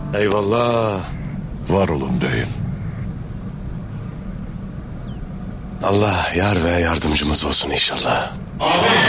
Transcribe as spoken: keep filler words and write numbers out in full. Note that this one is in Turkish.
Eyvallah. Var olun deyin. Allah yar ve yardımcımız olsun inşallah. Amin.